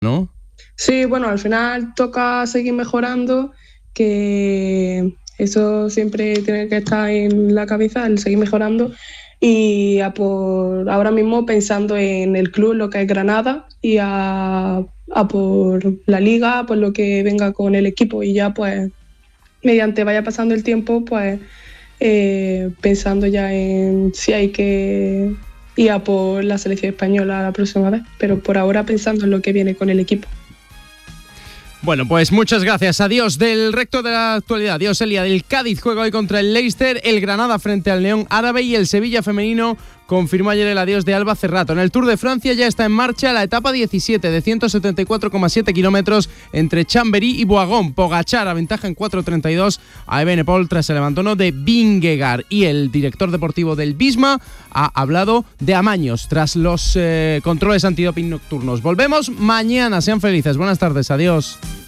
¿no? Sí, bueno, al final toca seguir mejorando, que eso siempre tiene que estar en la cabeza, el seguir mejorando. Y ahora mismo pensando en el club, lo que es Granada, y a por la liga, por lo que venga con el equipo. Y ya pues, mediante vaya pasando el tiempo, pues pensando ya en si hay que ir a por la selección española la próxima vez. Pero por ahora pensando en lo que viene con el equipo. Bueno, pues muchas gracias. Adiós del recto de la actualidad. Adiós, Elia. Del Cádiz juega hoy contra el Leicester, el Granada frente al León Árabe y el Sevilla femenino confirmó ayer el adiós de Alba Cerrato. En el Tour de Francia ya está en marcha la etapa 17 de 174,7 kilómetros entre Chambéry y Boagón. Pogačar aventaja en 4.32 a Evenepoel tras el abandono de Vingegaard. Y el director deportivo del Visma ha hablado de amaños tras los controles antidoping nocturnos. Volvemos mañana. Sean felices. Buenas tardes. Adiós.